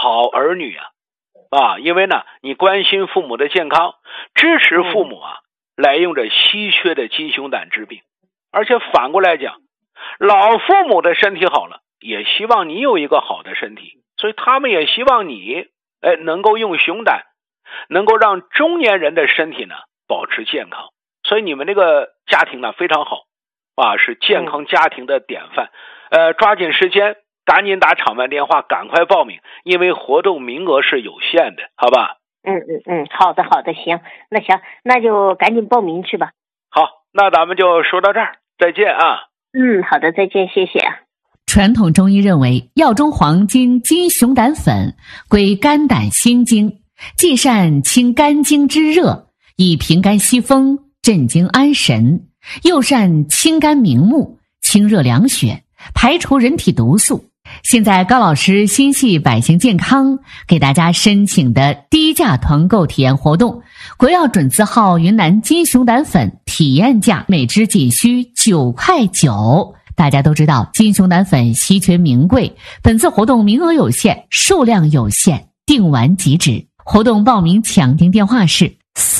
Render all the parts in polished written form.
好儿女因为呢你关心父母的健康，支持父母来用着稀缺的金熊胆治病。而且反过来讲，老父母的身体好了，也希望你有一个好的身体，所以他们也希望你能够用熊胆，能够让中年人的身体呢保持健康。所以你们这个家庭呢非常好是健康家庭的典范。抓紧时间赶紧打场外电话，赶快报名，因为活动名额是有限的，好吧？ 好的，行，那行，那就赶紧报名去吧。 好，那咱们就说到这儿，再见啊。 好的，再见，谢谢。 传统中医认为，药中黄金金熊胆粉归肝胆心经，既善清肝经之热，以平肝息风，镇惊安神，又善清肝明目，清热凉血，排除人体毒素。现在高老师心系百姓健康，给大家申请的低价团购体验活动，国药准字号云南金熊胆粉体验价每支仅需9.9块。大家都知道金熊胆粉稀缺名贵，本次活动名额有限，数量有限，订完即止。活动报名抢订电话是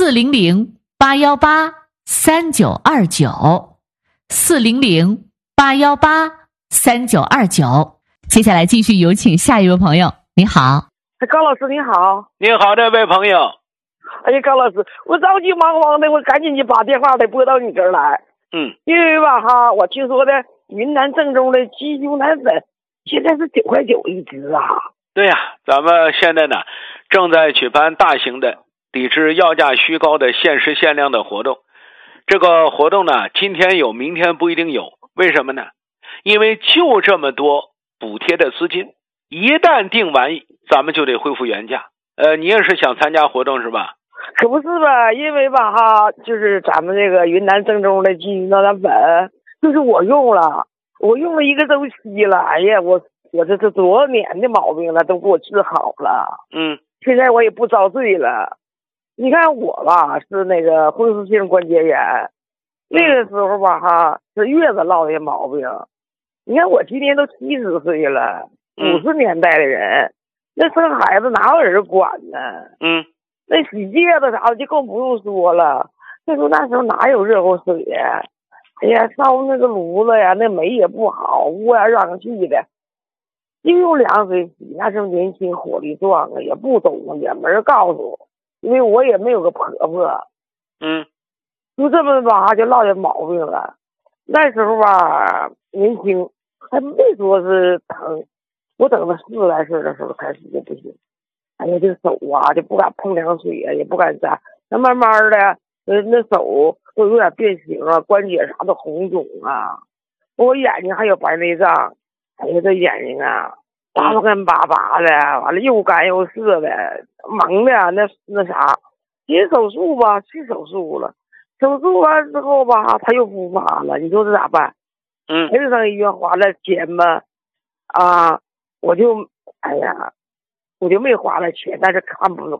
400-818-3929，400-818-3929。接下来继续有请下一位朋友。你好。 高老师你好。 你好，这位朋友。 哎呀，高老师，我着急忙慌的，我赶紧就把电话得拨到你这儿来。因为我听说的云南正宗的鸡胸胆粉现在是9.9块一支啊。 对呀，咱们现在呢正在举办大型的抵制药价虚高的限时限量的活动。这个活动呢今天有明天不一定有，为什么呢？因为就这么多补贴的资金，一旦订完咱们就得恢复原价。你也是想参加活动是吧？ 可不是吧，因为就是咱们这个云南正宗的鸡胸胆粉，就是我用了一个周期了。哎呀，我这是多少年的毛病了，都给我治好了。现在我也不遭罪了。你看我是那个风湿性关节炎，那个时候是月子落的毛病。你看我今年都70岁了，50年代的人，那生孩子哪有人管呢？那洗戒子啥的就更不用说了。那时候哪有热乎水呀？哎呀，烧那个炉子呀，那煤也不好，乌烟瘴气的，就用凉水洗。那时候年轻火力壮也不懂，也没人告诉我，因为我也没有个婆婆。就这么就落下毛病了。那时候年轻还没说是疼，我等到40来岁的时候开始就不行。哎呀，这手就不敢碰凉水也不敢沾，那慢慢的那手都有点变形关节啥的红肿我眼睛还有白内障。哎呀，这眼睛巴干巴巴的，完了又干又涩的，蒙的那啥。接手术去手术了，手术完之后他又复发了，你说这咋办？还是上医院花了钱吧。我就没花了钱，但是看不着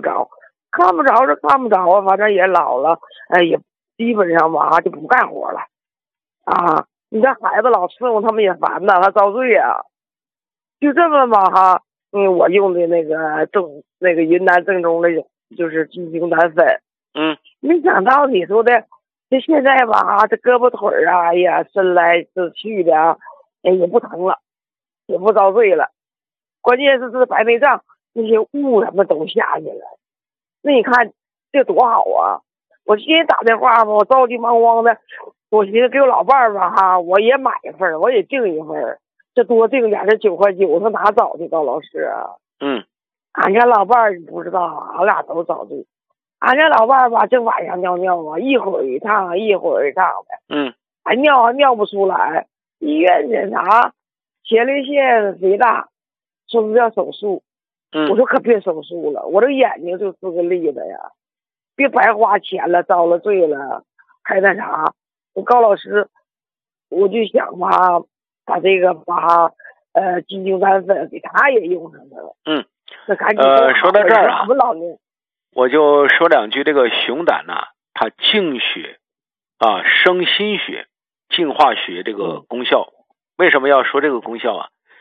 反正也老了，也基本上就不干活了。你这孩子老伺候他们也烦呐，他遭罪呀。就这么我用的那个云南正宗的就是鸡胸胆粉。没想到你说的这现在这胳膊腿哎呀伸来伸去的也不疼了，也不遭罪了。关键是这白内障那些雾什么都下去了。那你看这多好啊！我今天打电话我着急忙慌的，我寻思给我老伴儿我也买一份，我也订一份，这多订点这9.9块，我说哪找的高老师啊？俺家老伴儿你不知道，俺俩都遭罪。俺家老伴儿这晚上尿尿一会儿一趟一会儿一趟的，还尿不出来，医院检查前列腺肥大，说是要手术。我说可别手术了，我这眼睛就是个例子呀，别白花钱了，遭了罪了，还那啥。我高老师，我就想把这个鸡胸胆粉给他也用上了。那赶紧说到这儿我们老年我就说两句。这个熊胆它净血生心血、净化血这个功效。为什么要说这个功效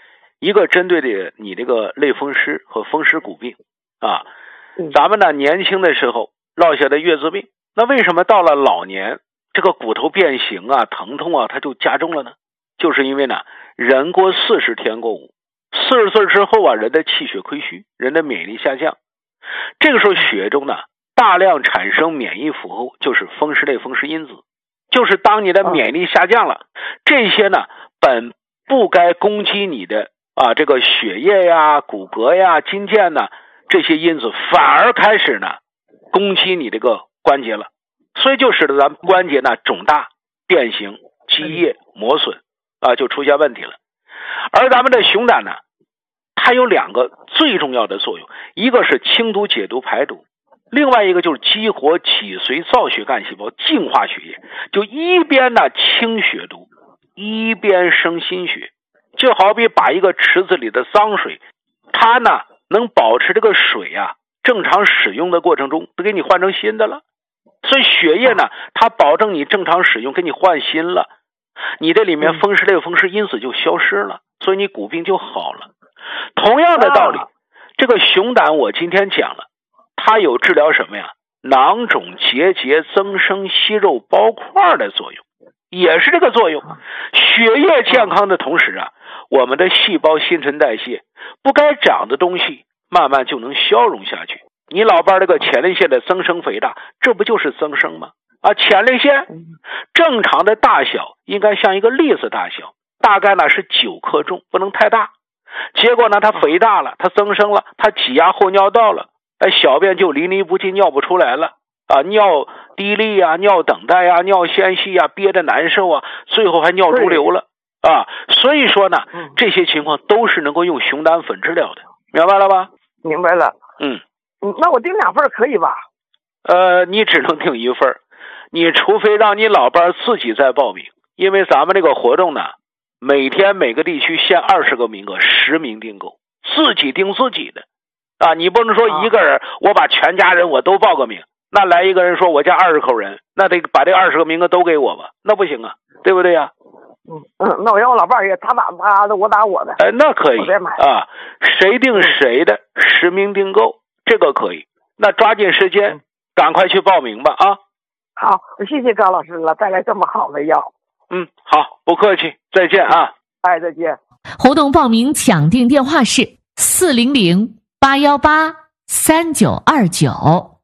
一个针对的你这个类风湿和风湿骨病啊。咱们呢年轻的时候落下的月字病，那为什么到了老年这个骨头变形啊、疼痛啊它就加重了呢？就是因为呢人过40天过5，40岁之后啊，人的气血亏虚，人的免疫力下降，这个时候血中呢大量产生免疫符后，就是风湿类风湿因子，就是当你的免疫力下降了，这些呢本不该攻击你的这个血液呀、骨骼呀、筋腱呢，这些因子反而开始呢攻击你这个关节了，所以就使得咱们关节呢肿大、变形、积液、磨损就出现问题了。而咱们的熊胆呢，它有2个最重要的作用，一个是清毒解毒排毒，另外一个就是激活脊髓造血干细胞，净化血液，就一边呢清血毒，一边生新血。就好比把一个池子里的脏水，它呢能保持这个水正常使用的过程中都给你换成新的了，所以血液呢它保证你正常使用，给你换新了，你这里面风湿类风湿因子就消失了，所以你骨病就好了。同样的道理，这个熊胆我今天讲了，它有治疗什么呀？囊肿结节、增生息肉包块的作用，也是这个作用。血液健康的同时我们的细胞新陈代谢不该长的东西慢慢就能消融下去。你老伴这个前列腺的增生肥大，这不就是增生吗？前列腺正常的大小应该像一个栗子大小，大概呢是9克重，不能太大。结果呢它肥大了，它增生了，它挤压后尿道了，小便就淋漓不尽，尿不出来了尿滴沥尿等待尿纤细憋得难受最后还尿潴留了所以说呢这些情况都是能够用熊胆粉治疗的，明白了吧？ 明白了。那我订2份可以吧？ 你只能订1份，你除非让你老伴自己再报名，因为咱们这个活动呢每天每个地区限20个名额，10名订购，自己订自己的你不能说一个人我把全家人我都报个名，那来一个人说我家20口人，那得把这20个名额都给我吧，那不行对不对呀？ 那我让我老伴也他打他的，我打我的。 那可以谁定谁的，10名订购，这个可以。那抓紧时间赶快去报名吧好，谢谢高老师了，带来这么好的药。 好，不客气，再见再见。 活动报名抢订电话是400-818-3929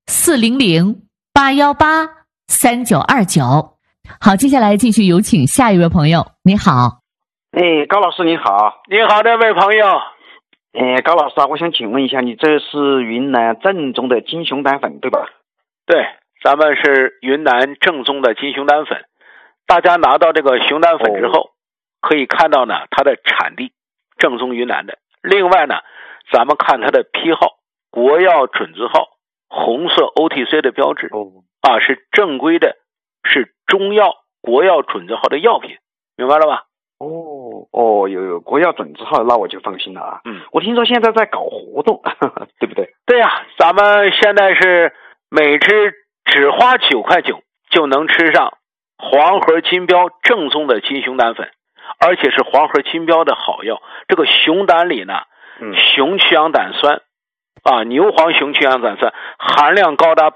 400-818-3929。好，接下来继续有请下一位朋友。你好。 高老师你好。 你好，这位朋友。 高老师我想请问一下，你这是云南正宗的金熊胆粉对吧？ 对，咱们是云南正宗的金熊胆粉。大家拿到这个熊胆粉之后可以看到呢它的产地正宗云南的，另外呢咱们看它的批号国药准字号，红色 OTC 的标志是正规的，是中药国药准字号的药品，明白了吧？ 有国药准字号，那我就放心了我听说现在在搞活动对不对？ 对咱们现在是每只只花9块9就能吃上黄河金标正宗的金熊胆粉，而且是黄河金标的好药。这个熊胆里呢熊曲氧胆酸牛黄熊曲氧胆酸含量高达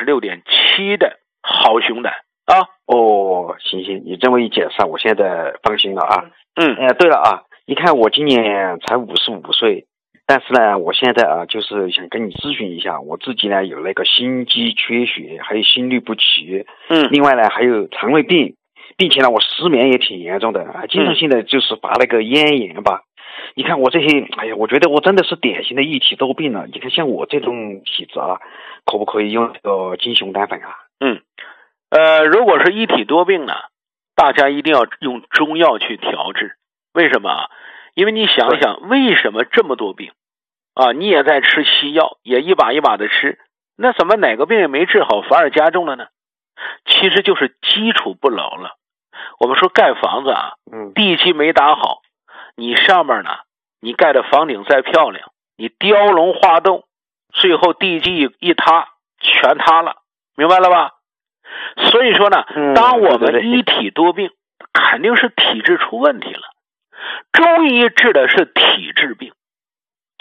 46.7% 的好熊胆行，你这么一解释我现在放心了对了你看我今年才55岁，但是呢我现在就是想跟你咨询一下，我自己呢有那个心肌缺血，还有心律不齐另外呢还有肠胃病，并且呢我失眠也挺严重的经常性的就是发那个咽炎吧。你看我这些我觉得我真的是典型的一体多病了。你看像我这种体质可不可以用这个金熊胆粉如果是一体多病呢，大家一定要用中药去调治。为什么因为你想想为什么这么多病你也在吃西药，也一把一把的吃，那怎么哪个病也没治好反而加重了呢？其实就是基础不牢了。我们说盖房子地基没打好，你上面呢你盖的房顶再漂亮，你雕龙画栋，最后地基一塌全塌了，明白了吧？所以说呢当我们一体多病肯定是体质出问题了。 中医治的是体质病，